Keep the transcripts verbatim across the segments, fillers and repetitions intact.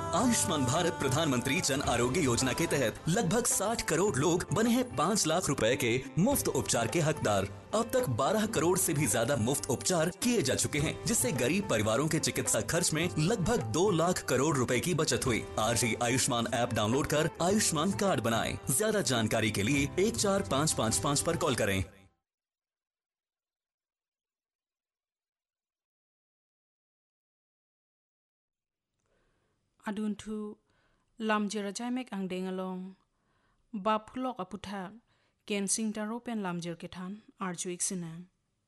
आयुष्मान भारत प्रधानमंत्री जन आरोग्य योजना के तहत लगभग साठ करोड़ लोग बने हैं पाँच लाख रुपए के मुफ्त उपचार के हकदार। अब तक बारह करोड़ से भी ज्यादा मुफ्त उपचार किए जा चुके हैं, जिससे गरीब परिवारों के चिकित्सा खर्च में लगभग दो लाख करोड़ रुपए की बचत हुई। आज ही आयुष्मान ऐप डाउनलोड कर आयुष्मान कार्ड बनाएं। ज्यादा जानकारी के लिए एक चार पाँच पाँच पाँच पर कॉल करें। Aduntu lam jirajai mek ang dengalong bapulok aputhak ken singtaro pen lam jir kethan arjuik sinang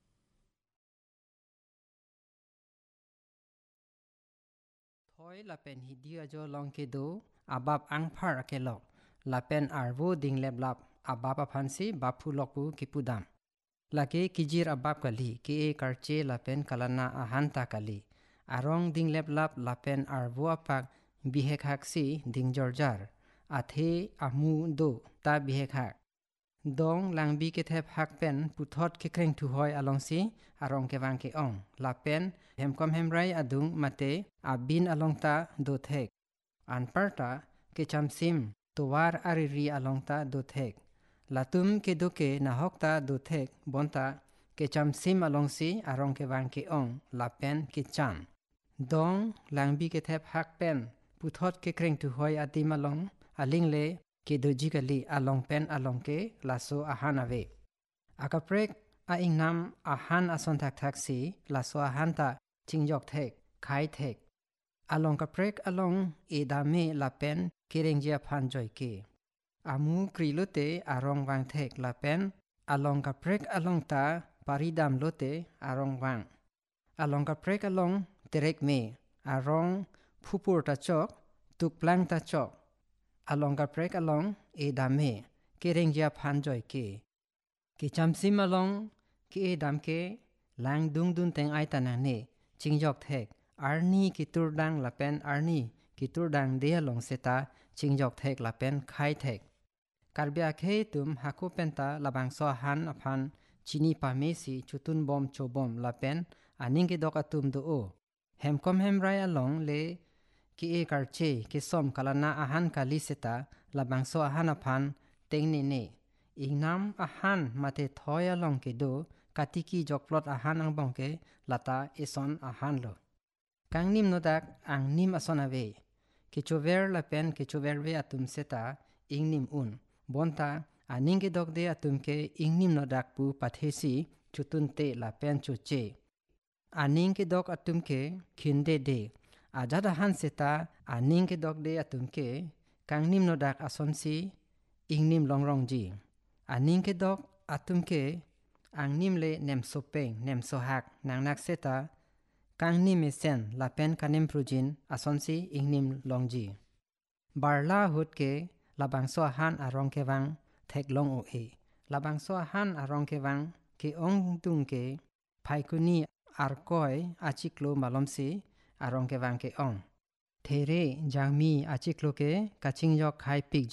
thoi lapen hidia jo long ke do abab ang phar akelok lapen arvo dinglep lap abab aphansi bapulok pu kipudam lake kijir abab kali ke e karche lapen kalana ahanta kali arong dinglep lap lapen arvo apak bihek si dingjorjar athe amu do ta bihek hak dong langbi ke thep hak pen puthot ke kreng thu hoi alongsi arong ke wang ke ong lapen hemkom hemrai adung mate abin alongta do thek anparta ke chamsim towar ariri alongta do thek latum ke doke nahokta do thek bonta ke chamsim alongsi arong ke wang ke ong lapen ke cham dong langbi ke thep hak pen puthot ke kreng tu hoi atim along alingle ke doji kali along pen along ke laso ahan ave akaprek a ingnam ahan ason thak thak si laso ahan ta chingjok thek khai thek along kaprek along edame lapen kerengjia phan joy ke amu krilote arong wang thek lapen along kaprek along ta paridam lote arong wang along kaprek along terek me arong phupur ta chok tukplang ta chok along ka prek along e dame kerengjia phan joy ke ki chamsim along ki e dam ke lang dung dun teng ai tanane chingjok thek arni ki turdang lapen arni ki turdang de along seta chingjok thek lapen khai thek karbia khe tum haku penta labang so han aphan chini pa mesi chutun bom chobom lapen aning ke dok atum do o hemkom hemrai along le ki e karche ki som kalana ahan kali seta labangso ahan aphan tengni ne ingnam ahan mate thoya long ke do katiki jokplot ahan ang bongke lata eson ahan lo kangnim nodak ang nim ason ave ki chover lapen ki chover ve atum seta ingnim un bonta aning ke dok de atum ke ingnim nodak pu pathesi chutun te lapen chuche aning ke dok atum ke khinde de ajada han seta aning ke dok de atum ke kangnim nodak asonsi ingnim longrong ji aning ke dok atum ke angnim le nem sopeng nem sohak nangnak seta kangnim esen lapen kanem prujin asonsi ingnim longji barla hut ke labangso han arong ke wang thek long o e labangso han arong ke wang ke ong tung ke phaikuni arkoi achiklo malomsi arong ke wang ke ong there jangmi achiklo ke kaching jok khai pik